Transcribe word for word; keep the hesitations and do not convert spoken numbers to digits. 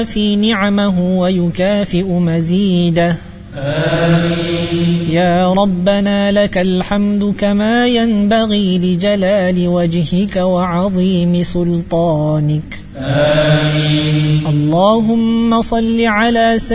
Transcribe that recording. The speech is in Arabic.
في نعمه ويكافئ مزيده. آمين. يا ربنا لك الحمد كما ينبغي لجلال وجهك وعظيم سلطانك. آمين. اللهم صل على سيدنا